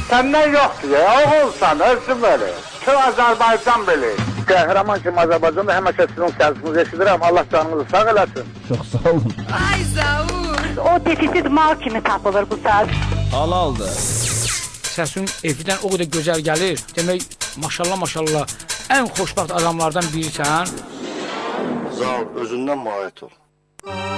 Səndən yoxdur ya, oğulsan, özün belə. Tüm Azərbaycan belə. Qəhrəman kimi Azərbaycanda həmişə sizin səsinizi eşidirəm. Allah canınızı sağ eləsin. Çox sağ olun. Ay Zaur. O defisit mal kimi tapılır bu səs. Halaldır. Səsin evidən o qədər gözəl gəlir. Demək, maşallah, ən xoşbəxt adamlardan birisən. Zaur, özündən muayət ol.